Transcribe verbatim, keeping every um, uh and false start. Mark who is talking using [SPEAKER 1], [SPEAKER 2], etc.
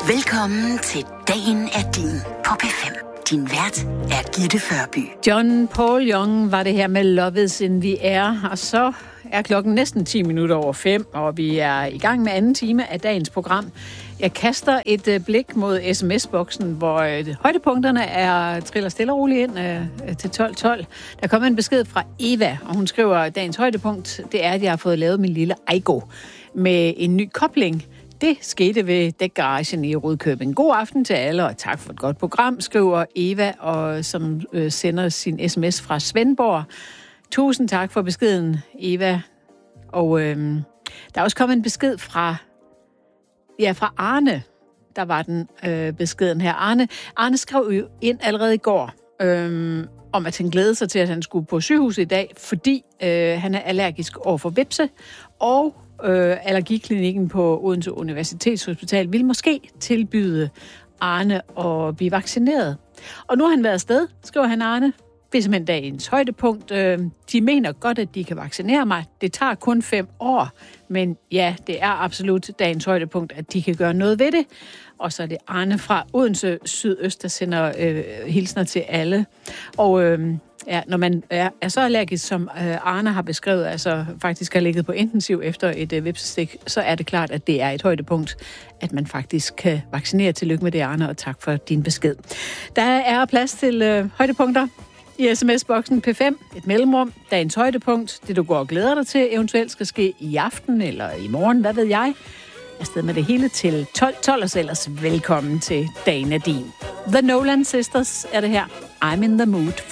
[SPEAKER 1] Velkommen til Dagen er din på P fem. Din vært er Gitte Førby.
[SPEAKER 2] John Paul Young var det her med Love is in the air, og så er klokken næsten ti minutter over fem, og vi er i gang med anden time af dagens program. Jeg kaster et øh, blik mod sms-boksen, hvor øh, højdepunkterne er triller stille og roligt ind øh, til tolv tolv. Der kommer en besked fra Eva, og hun skriver, at dagens højdepunkt, det er, at jeg har fået lavet min lille Aigo med en ny kobling. Det skete ved dækgaragen i Rudkøbing. God aften til alle, og tak for et godt program, skriver Eva, og som øh, sender sin sms fra Svendborg. Tusind tak for beskeden, Eva. Og øh, der er også kommet en besked fra, ja, fra Arne. Der var den øh, beskeden her. Arne, Arne skrev jo ind allerede i går, øh, om at han glædede sig til, at han skulle på sygehuset i dag, fordi øh, han er allergisk over for hvepse, og øh, allergiklinikken på Odense Universitetshospital vil måske tilbyde Arne at blive vaccineret. Og nu har han været afsted, skriver han Arne. Det er simpelthen dagens højdepunkt. De mener godt, at de kan vaccinere mig. Det tager kun fem år, men ja, det er absolut dagens højdepunkt, at de kan gøre noget ved det. Og så er det Arne fra Odense Sydøst, der sender øh, hilsner til alle. Og øh, ja, når man er, er så allergisk, som øh, Arne har beskrevet, altså faktisk har ligget på intensiv efter et øh, hvepsestik, så er det klart, at det er et højdepunkt, at man faktisk kan vaccinere. Tillykke med det, Arne, og tak for din besked. Der er plads til øh, højdepunkter i sms-boksen P fem, et mellemrum, dagens højdepunkt, det du går og glæder dig til, eventuelt skal ske i aften eller i morgen, hvad ved jeg. Afsted med det hele til tolv tolv, og så ellers velkommen til Dagen er din. The Nolan Sisters er det her. I'm in the mood.